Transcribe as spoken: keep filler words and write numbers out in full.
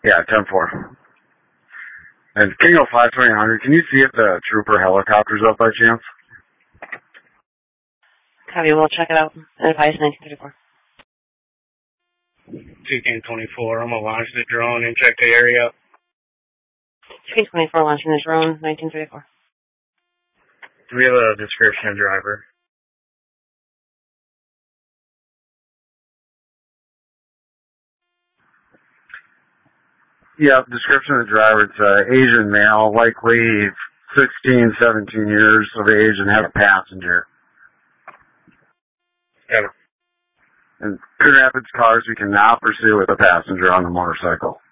Yeah, ten four. And Kingo five twenty hundred, can you see if the trooper helicopter's up by chance? Copy, we'll check it out. And advise nineteen thirty-four. two King twenty-four, I'm going to launch the drone and check the area. two King twenty-four launching the drone, nineteen thirty-four. Do we have a description of driver? Yeah, description of the driver, it's an Asian male, likely sixteen, seventeen years of age and have a passenger. Got it. In Coon Rapids cars, we cannot pursue with a passenger on the motorcycle.